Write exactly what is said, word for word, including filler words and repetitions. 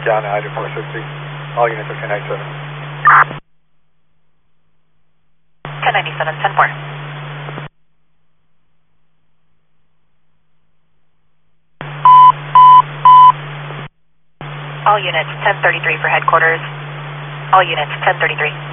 down to Idaho four sixty. All units are ten ninety-seven. ten ninety-seven, ten four. All units, ten thirty-three for headquarters. All units, ten thirty-three.